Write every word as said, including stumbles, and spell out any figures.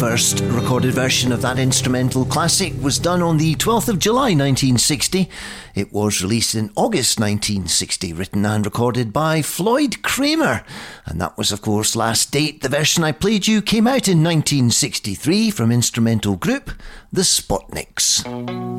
first recorded version of that instrumental classic was done on the twelfth of July nineteen sixty. It was released in August nineteen sixty, written and recorded by Floyd Cramer. And that was, of course, Last Date. The version I played you came out in nineteen sixty-three from instrumental group The Spotnicks.